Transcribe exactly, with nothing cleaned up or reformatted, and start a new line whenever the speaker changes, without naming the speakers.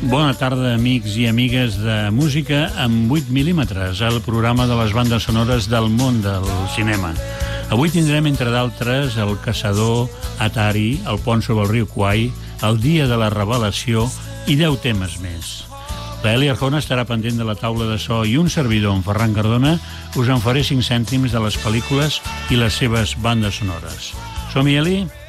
Bona tarda, amics i amigues de Música amb vuit mil·límetres, el programa de les bandes sonores del món del cinema. Avui tindrem, entre d'altres, El Caçador, Atari, El pont sobre el riu Kwai, El dia de la revelació i deu temes més. L'Eli Arjona estarà pendent de la taula de so i un servidor, en Ferran Cardona, us en faré cinc cèntims de les pel·lícules i les seves bandes sonores. Som-hi, Eli?